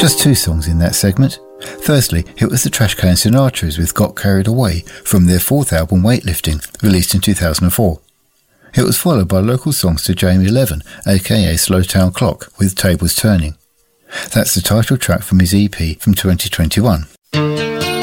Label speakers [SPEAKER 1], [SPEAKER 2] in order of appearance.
[SPEAKER 1] Just two songs in that segment. Firstly, it was the Trashcan Sinatras with Got Carried Away from their fourth album Weightlifting, released in 2004. It was followed by local songs to Jamie Levin, aka Slowtown Clock, with Tables Turning. That's the title track from his EP from 2021.